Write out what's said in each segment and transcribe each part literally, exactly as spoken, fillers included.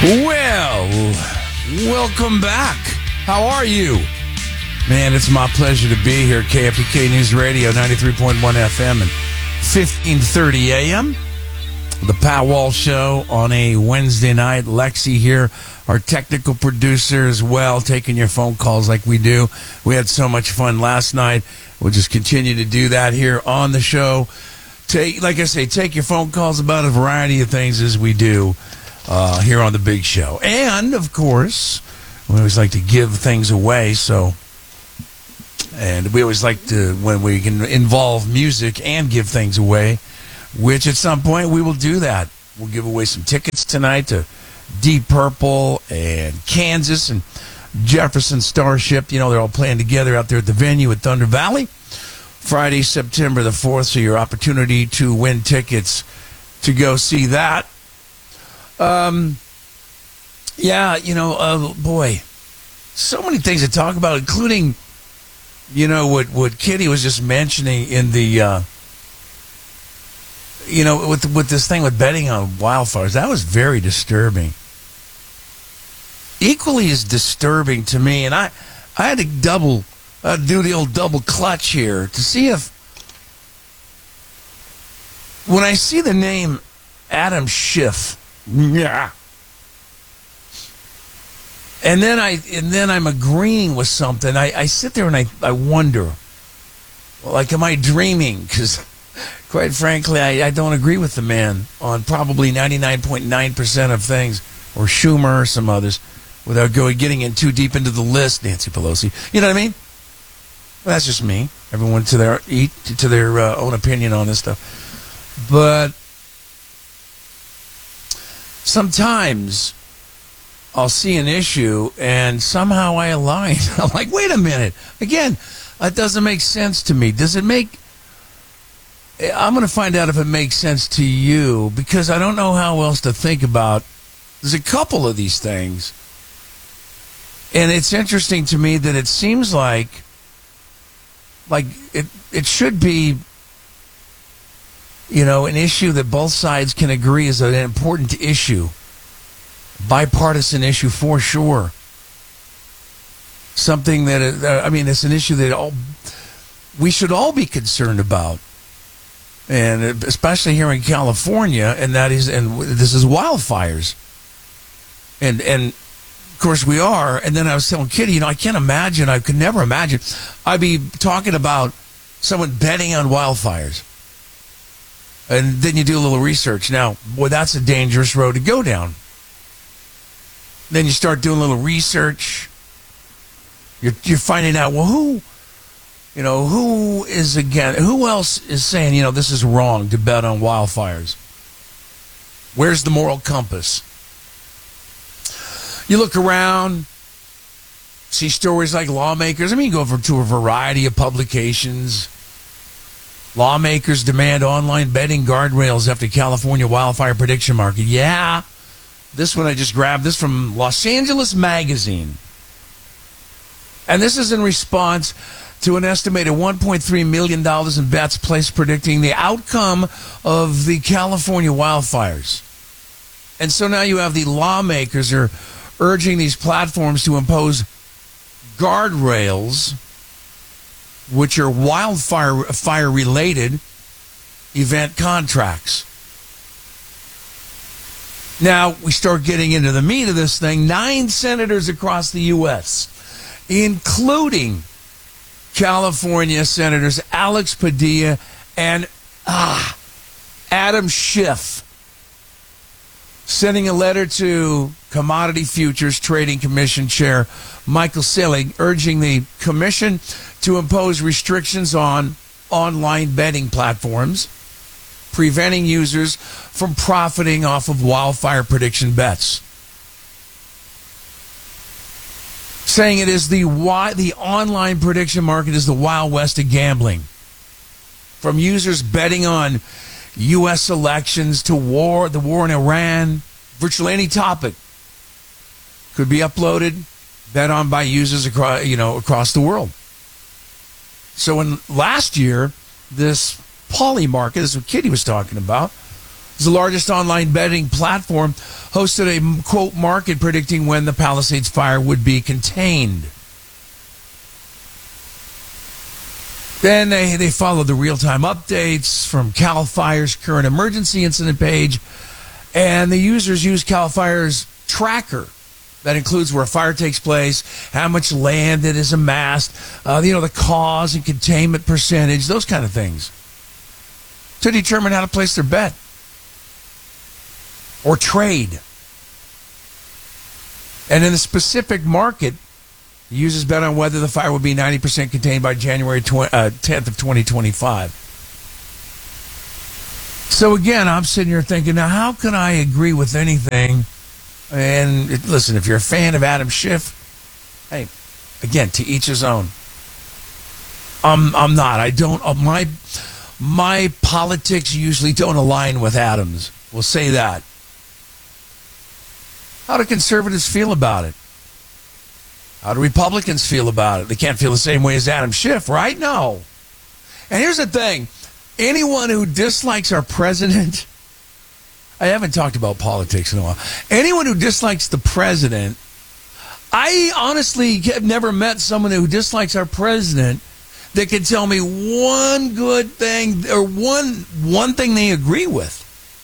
Well, welcome back. How are you? Man, it's my pleasure to be here. K F B K News Radio, ninety-three point one F M and fifteen thirty A M. The Pat Wall Show on a Wednesday night. Lexi here, our technical producer as well, taking your phone calls like we do. We had so much fun last night. We'll just continue to do that here on the show. Take, like I say, take your phone calls about a variety of things as we do uh, here on the big show. And, of course, we always like to give things away, so... And we always like to, when we can involve music and give things away, which at some point we will do that. We'll give away some tickets tonight to Deep Purple and Kansas and Jefferson Starship. You know, they're all playing together out there at the venue at Thunder Valley. Friday, September the fourth, so your opportunity to win tickets to go see that. Um, yeah, you know, uh, boy, so many things to talk about, including... You know, what, what Kitty was just mentioning in the, uh, you know, with with this thing with betting on wildfires, that was very disturbing. Equally as disturbing to me, and I, I had to double, uh, do the old double clutch here to see if, when I see the name Adam Schiff, yeah. And then I and then I'm agreeing with something. I, I sit there and I, I wonder, like, am I dreaming? Because, quite frankly, I, I don't agree with the man on probably ninety-nine point nine percent of things, or Schumer or some others, without going getting in too deep into the list. Nancy Pelosi, you know what I mean? Well, that's just me. Everyone to their eat to their uh, own opinion on this stuff. But sometimes I'll see an issue, and somehow I align. I'm like, wait a minute. Again, that doesn't make sense to me. Does it make... I'm going to find out if it makes sense to you, because I don't know how else to think about... There's a couple of these things. And it's interesting to me that it seems like... Like, it, it should be... You know, an issue that both sides can agree is an important issue. Bipartisan issue for sure. Something that, uh, I mean, it's an issue that all we should all be concerned about, and especially here in California, and that is, and this is wildfires, and and of course we are. And then I was telling Kitty, you know, I can't imagine, I could never imagine, I'd be talking about someone betting on wildfires, and then you do a little research. Now, boy, that's a dangerous road to go down. Then you start doing a little research. You're, you're finding out, well, who, you know, who is again, who else is saying, you know, this is wrong to bet on wildfires? Where's the moral compass? You look around, see stories like lawmakers. I mean, you go over to a variety of publications. Lawmakers demand online betting guardrails after California wildfire prediction market. Yeah. This one I just grabbed, this from Los Angeles Magazine. And this is in response to an estimated one point three million dollars in bets placed predicting the outcome of the California wildfires. And so now you have the lawmakers are urging these platforms to impose guardrails, which are wildfire fire related event contracts. Now, we start getting into the meat of this thing. Nine senators across the U S, including California Senators Alex Padilla and ah, Adam Schiff, sending a letter to Commodity Futures Trading Commission Chair Michael Selig, urging the commission to impose restrictions on online betting platforms, preventing users from profiting off of wildfire prediction bets. Saying it is the the online prediction market is the Wild West of gambling. From users betting on U S elections to war, the war in Iran, virtually any topic could be uploaded, bet on by users across, you know, across the world. So in last year, this Poly Market, this is what Kitty was talking about, is the largest online betting platform, hosted a, quote, market predicting when the Palisades fire would be contained. Then they, they followed the real-time updates from CAL FIRE's current emergency incident page, and the users used CAL FIRE's tracker. That includes where a fire takes place, how much land it is amassed, uh, you know, the cause and containment percentage, those kind of things, to determine how to place their bet or trade. And in the specific market, the users bet on whether the fire would be ninety percent contained by January tenth of twenty twenty-five. So again, I'm sitting here thinking, now how can I agree with anything? And it, listen, if you're a fan of Adam Schiff, hey, again, to each his own. I'm I'm not. I don't. Uh, my my politics usually don't align with Adam's. We'll say that. How do conservatives feel about it? How do Republicans feel about it? They can't feel the same way as Adam Schiff, right? No. And here's the thing. Anyone who dislikes our president, I haven't talked about politics in a while. Anyone who dislikes the president, I honestly have never met someone who dislikes our president that can tell me one good thing or one one thing they agree with.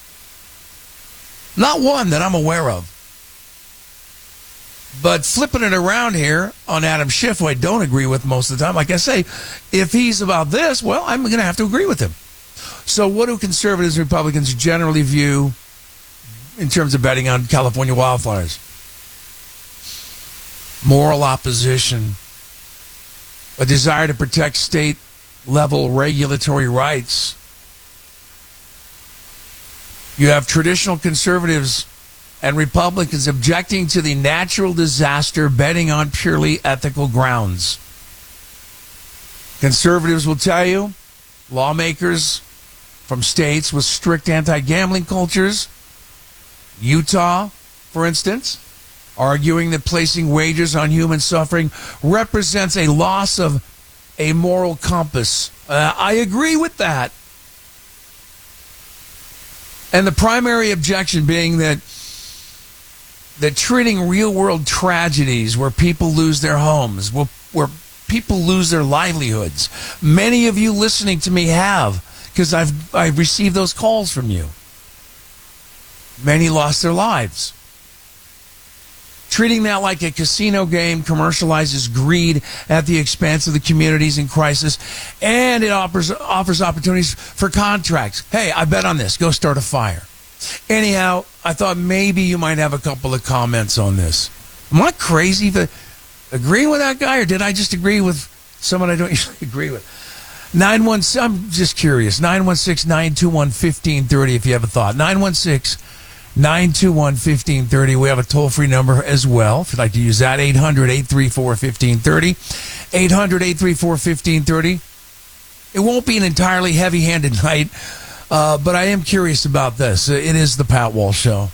Not one that I'm aware of. But flipping it around here on Adam Schiff, who I don't agree with most of the time, like I say, if he's about this, well, I'm going to have to agree with him. So what do conservatives and Republicans generally view in terms of betting on California wildfires? Moral opposition, a desire to protect state-level regulatory rights. You have traditional conservatives and Republicans objecting to the natural disaster, betting on purely ethical grounds. Conservatives will tell you, lawmakers from states with strict anti-gambling cultures, Utah, for instance, arguing that placing wagers on human suffering represents a loss of a moral compass. Uh, I agree with that. And the primary objection being that that treating real-world tragedies where people lose their homes, where, where people lose their livelihoods. Many of you listening to me have, because I've I've received those calls from you. Many lost their lives. Treating that like a casino game commercializes greed at the expense of the communities in crisis, and it offers offers opportunities for contracts. Hey, I bet on this. Go start a fire. Anyhow, I thought maybe you might have a couple of comments on this. Am I crazy for agreeing with that guy, or did I just agree with someone I don't usually agree with? nine one six, I'm just curious. nine one six, nine two one, one five three zero if you have a thought. nine one six, nine two one, one five three zero. We have a toll-free number as well, if you'd like to use that. eight hundred, eight three four, one five three zero. eight hundred, eight three four, one five three zero. It won't be an entirely heavy-handed night, uh, but I am curious about this. It is the Pat Walsh Show.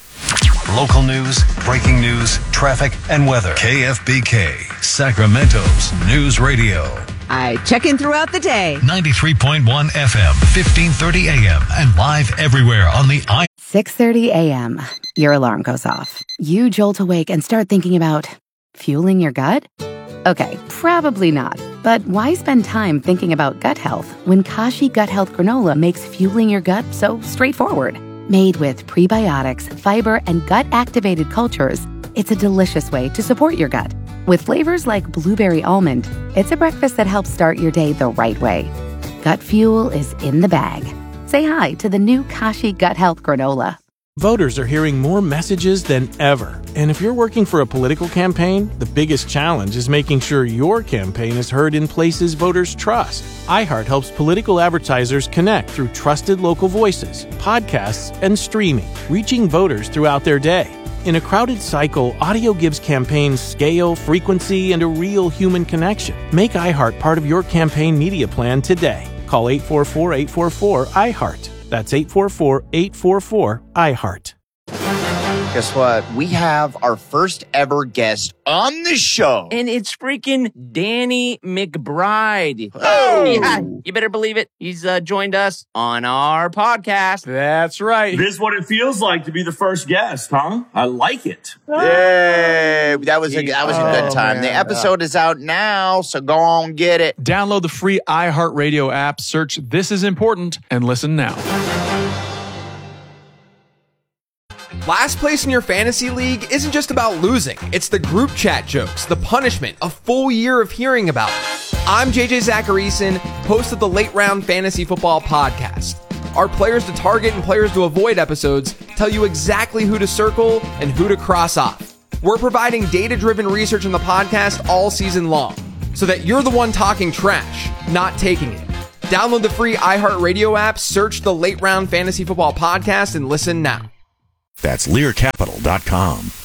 Local news, breaking news, traffic, and weather. K F B K, Sacramento's News Radio. I check in throughout the day. ninety-three point one F M, fifteen thirty A M, and live everywhere on the i. six thirty a.m. Your alarm goes off. You jolt awake and start thinking about fueling your gut? Okay, probably not. But why spend time thinking about gut health when Kashi Gut Health Granola makes fueling your gut so straightforward? Made with prebiotics, fiber, and gut-activated cultures, it's a delicious way to support your gut. With flavors like blueberry almond, it's a breakfast that helps start your day the right way. Gut fuel is in the bag. Say hi to the new Kashi Gut Health Granola. Voters are hearing more messages than ever. And if you're working for a political campaign, the biggest challenge is making sure your campaign is heard in places voters trust. iHeart helps political advertisers connect through trusted local voices, podcasts, and streaming, reaching voters throughout their day. In a crowded cycle, audio gives campaigns scale, frequency, and a real human connection. Make iHeart part of your campaign media plan today. Call eight four four, eight four four, I HEART. That's eight four four, eight four four, I HEART. Guess what? We have our first ever guest on the show. And it's freaking Danny McBride. Oh! Yeah, you better believe it. He's uh, joined us on our podcast. That's right. This is what it feels like to be the first guest, huh? I like it. Yay! That was a, that was a good Oh, time. man. The episode is out now, so go on get it. Download the free iHeartRadio app, search This Is Important, and listen now. Last place in your fantasy league isn't just about losing. It's the group chat jokes, the punishment, a full year of hearing about it. I'm J J Zacharyson, host of the Late Round Fantasy Football Podcast. Our Players to Target and Players to Avoid episodes tell you exactly who to circle and who to cross off. We're providing data-driven research in the podcast all season long, so that you're the one talking trash, not taking it. Download the free iHeartRadio app, search the Late Round Fantasy Football Podcast, and listen now. That's Lear Capital dot com.